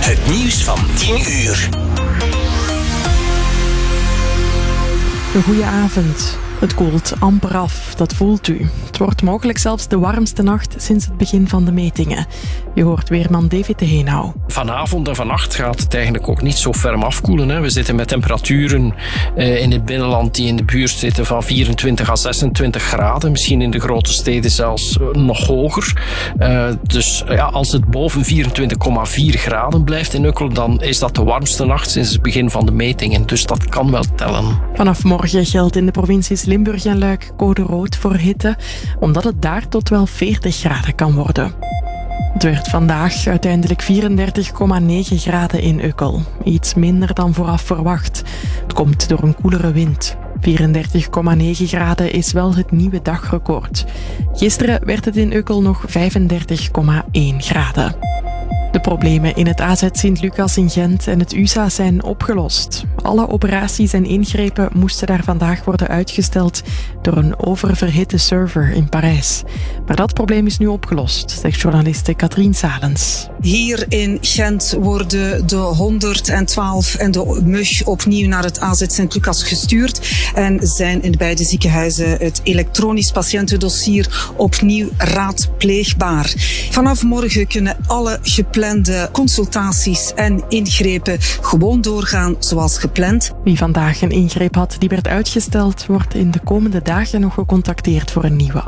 Het nieuws van 10 uur. Een goeie avond. Het koelt amper af, dat voelt u. Het wordt mogelijk zelfs de warmste nacht sinds het begin van de metingen. Je hoort weerman David de Heenau. Vanavond en vannacht gaat het eigenlijk ook niet zo ferm afkoelen. Hè. We zitten met temperaturen in het binnenland die in de buurt zitten van 24 à 26 graden. Misschien in de grote steden zelfs nog hoger. Dus als het boven 24,4 graden blijft in Ukkel, dan is dat de warmste nacht sinds het begin van de metingen. Dus dat kan wel tellen. Vanaf morgen geldt in de provincies Limburg en Luik code rood voor hitte, omdat het daar tot wel 40 graden kan worden. Het werd vandaag uiteindelijk 34,9 graden in Ukkel. Iets minder dan vooraf verwacht. Het komt door een koelere wind. 34,9 graden is wel het nieuwe dagrecord. Gisteren werd het in Ukkel nog 35,1 graden. De problemen in het AZ Sint-Lucas in Gent en het USA zijn opgelost. Alle operaties en ingrepen moesten daar vandaag worden uitgesteld door een oververhitte server in Parijs. Maar dat probleem is nu opgelost, zegt journaliste Katrien Salens. Hier in Gent worden de 112 en de MUG opnieuw naar het AZ Sint-Lucas gestuurd en zijn in beide ziekenhuizen het elektronisch patiëntendossier opnieuw raadpleegbaar. Vanaf morgen kunnen alle geplande consultaties en ingrepen gewoon doorgaan zoals gepland. Wie vandaag een ingreep had die werd uitgesteld, wordt in de komende dagen nog gecontacteerd voor een nieuwe